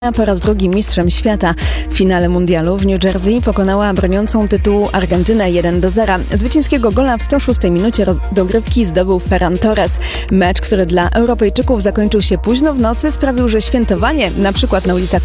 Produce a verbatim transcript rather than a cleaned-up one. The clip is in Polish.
Po raz drugi mistrzem świata. W finale mundialu w New Jersey pokonała broniącą tytułu Argentynę jeden do zera. Zwycięskiego gola w sto szóstej minucie dogrywki zdobył Ferran Torres. Mecz, który dla Europejczyków zakończył się późno w nocy, sprawił, że świętowanie, na przykład na ulicach